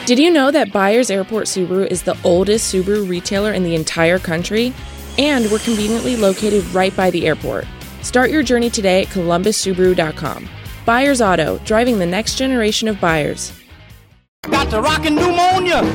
Did you know that Byers Airport Subaru is the oldest Subaru retailer in the entire country? And we're conveniently located right by the airport. Start your journey today at columbussubaru.com. Byers Auto, driving the next generation of buyers. Got the rockin' pneumonia.